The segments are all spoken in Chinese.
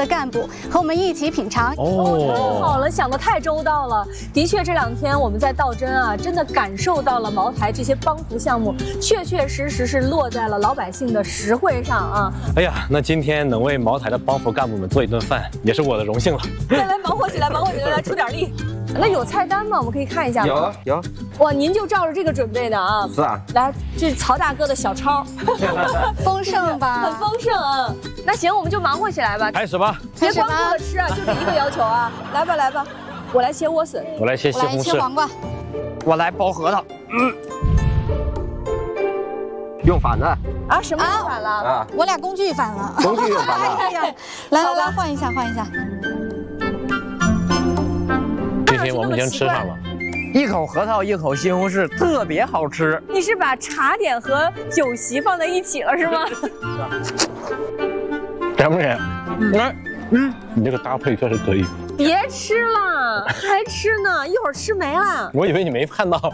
的干部和我们一起品尝。 太好了，想得太周到了。的确，这2天我们在道真啊，真的感受到了茅台这些帮扶项目确确实实是落在了老百姓的实惠上啊。 哎呀，那今天能为茅台的帮扶干部们做一顿饭，也是我的荣幸了。 来，忙活起来，忙活起来，来出点力。那有菜单吗？我们可以看一下吗？ 有。 哇，您就照着这个准备的啊？ 是啊。 来，这是曹大哥的小抄， 丰盛吧？ 很丰盛啊。那行，我们就忙活起来吧。 开始吧。 别光顾着吃啊，就这一个要求啊。来吧，来吧，我来切莴笋， 我来切西红柿， 我来切黄瓜， 我来剥核桃。用反了啊？什么用反了？ 啊， 我俩工具反了。 工具用反了。 哎呀，来，换一下。 今天我们已经吃上了， 一口核桃，一口西红柿，特别好吃。 你是把茶点和酒席放在一起了是吗？ 甜不甜？你这个搭配确实可以。 别吃了，还吃呢，一会儿吃没了。 我以为你没看到。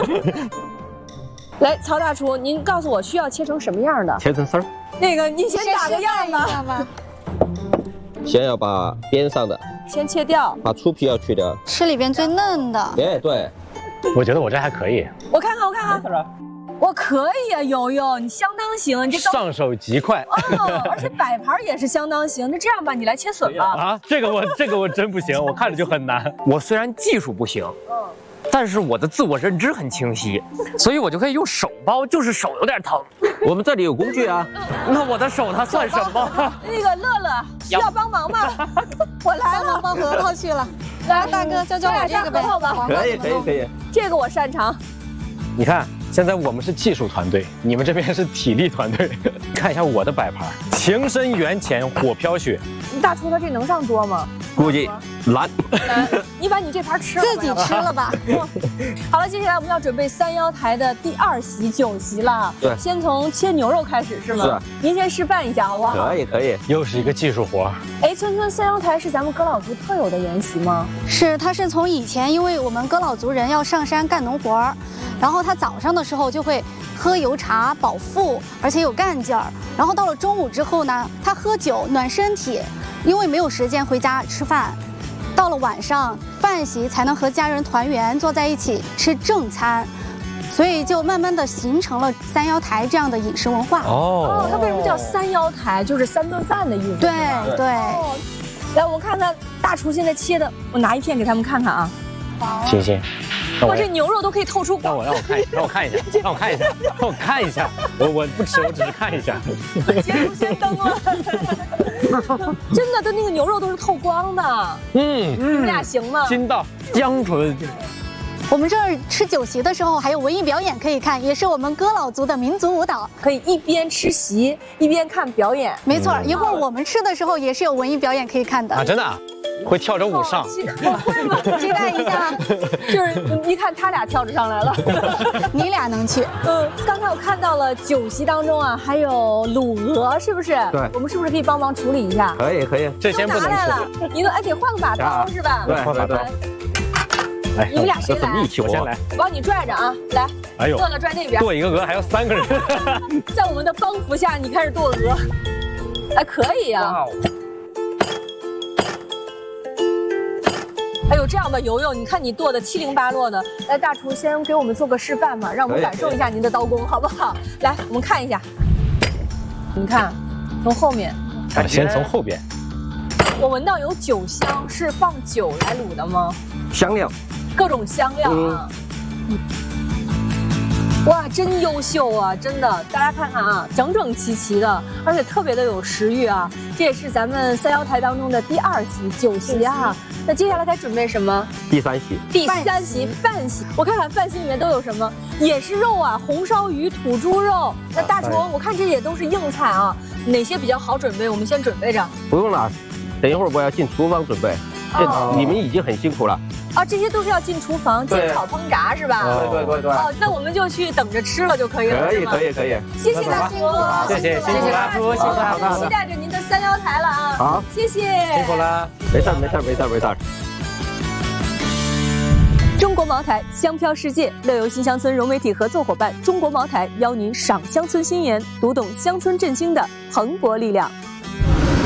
来，曹大厨，您告诉我需要切成什么样的？ 切成丝儿。 那个，你先打个样吧。 先要把边上的先切掉， 把粗皮要去掉， 吃里边最嫩的。 对。 我觉得我这还可以。 我看看，我可以啊，悠悠，你相当行，你这上手极快哦，而且摆盘也是相当行。那这样吧，你来切笋吧。 啊，这个我真不行，我看着就很难。 我虽然技术不行，但是我的自我认知很清晰，所以我就可以用手包，就是手有点疼。 我们这里有工具啊。 那我的手它算什么？ 那个乐乐需要帮忙吗？我来了， 剥核桃去了。 来， 大哥教我这个呗。 可以。 这个我擅长。 你看，现在我们是技术团队，你们这边是体力团队。看一下我的摆盘，情深缘浅，火飘雪。 大厨他这能上桌吗？ 估计难。 你把你这盘吃了， 自己吃了吧。 好了，接下来我们要准备三幺台的第2席酒席了。 对， 先从切牛肉开始是吗？ 是。 您先示范一下好不好？ 可以。 又是一个技术活。 哎，村村三幺台是咱们哥老族特有的筵席吗？ 是，它是从以前，因为我们哥老族人要上山干农活儿，然后他早上的时候就会喝油茶饱腹，而且有干劲儿。然后到了中午之后呢，他喝酒暖身体，因为没有时间回家吃饭。到了晚上，饭席才能和家人团圆，坐在一起吃正餐，所以就慢慢的形成了三幺台这样的饮食文化。 哦，它为什么叫三幺台？就是3顿饭的意思。 对。 哦，来，我们看看大厨现在切的，我拿一片给他们看看啊。 行。 哇，这牛肉都可以透出光。 让我看一下。我不吃，我只是看一下。 节目先登了。真的，它那个牛肉都是透光的。你们俩行吗？ 筋道香醇。 我们这儿吃酒席的时候还有文艺表演可以看，也是我们哥老族的民族舞蹈， 可以一边吃席一边看表演。 没错，一会儿我们吃的时候也是有文艺表演可以看的啊！真的会跳着舞上， 会吗？ 期待一下。 就是一看他俩跳着上来了， 你俩能去？ 刚才我看到了酒席当中啊，还有卤鹅，是不是？ 对， 我们是不是可以帮忙处理一下？ 可以。 这先不能拿来了，你得得换个把刀是吧？ 对。 来， 你们俩谁来？ 我先来， 我帮你拽着啊，来。 哎呦， 乐乐拽那边。 剁一个鹅还要3个人。 在我们的帮扶下，你开始剁鹅，哎，可以呀。哎呦，这样吧，游游，你看你剁的七零八落的，来，大厨先给我们做个示范嘛，让我们感受一下您的刀工，好不好？来，我们看一下，你看，从后面， 先从后边。 我闻到有酒香，是放酒来卤的吗？ 香料， 各种香料啊。哇，真优秀啊！真的，大家看看啊，整整齐齐的，而且特别的有食欲啊。这也是咱们三幺台当中的第2席酒席啊。那接下来该准备什么？ 第3席。 第3席饭席，我看看饭席里面都有什么，也是肉啊，红烧鱼、土猪肉。那大厨，我看这也都是硬菜啊，哪些比较好准备？我们先准备着。 不用了，等一会儿我要进厨房准备。你们已经很辛苦了。 啊，这些都是要进厨房煎炒烹炸是吧？ 对。 哦，那我们就去等着吃了就可以了。 可以。 谢谢大厨， 谢谢大厨，谢谢大厨， 期待着您的三幺台了啊！ 好， 谢谢， 辛苦了。 没事。 中国茅台香飘世界，乐游新乡村融媒体合作伙伴中国茅台邀您赏乡村新颜，读懂乡村振兴的蓬勃力量。